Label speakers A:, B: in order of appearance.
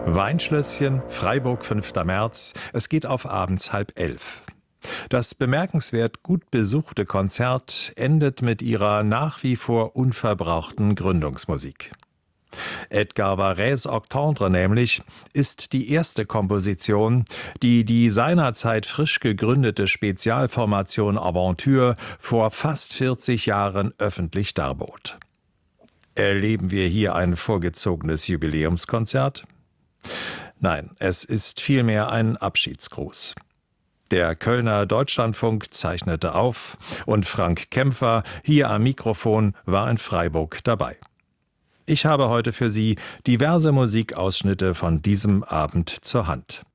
A: Weinschlösschen, Freiburg, 5. März. Es geht auf abends 22:30. Das bemerkenswert gut besuchte Konzert endet mit ihrer nach wie vor unverbrauchten Gründungsmusik. Edgar Varèse Octendre nämlich ist die erste Komposition, die die seinerzeit frisch gegründete Spezialformation Aventure vor fast 40 Jahren öffentlich darbot. Erleben wir hier ein vorgezogenes Jubiläumskonzert? Nein, es ist vielmehr ein Abschiedsgruß. Der Kölner Deutschlandfunk zeichnete auf und Frank Kämpfer, hier am Mikrofon, war in Freiburg dabei. Ich habe heute für Sie diverse Musikausschnitte von diesem Abend zur Hand.